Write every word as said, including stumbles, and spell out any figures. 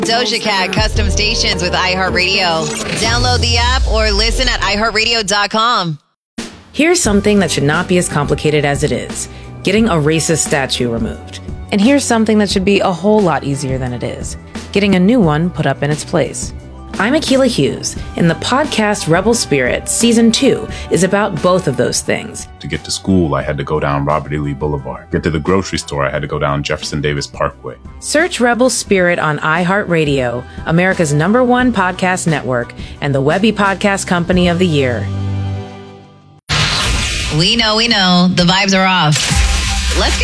Doja Cat custom stations with iHeartRadio. Download the app or listen at i heart radio dot com. Here's something that should not be as complicated as it is: getting a racist statue removed. And here's something that should be a whole lot easier than it is: getting a new one put up in its place. I'm Akilah Hughes, and the podcast Rebel Spirit Season two is about both of those things. To get to school, I had to go down Robert E. Lee Boulevard. Get to the grocery store, I had to go down Jefferson Davis Parkway. Search Rebel Spirit on iHeartRadio, America's number one podcast network, and the Webby Podcast Company of the Year. We know, we know, the vibes are off. Let's get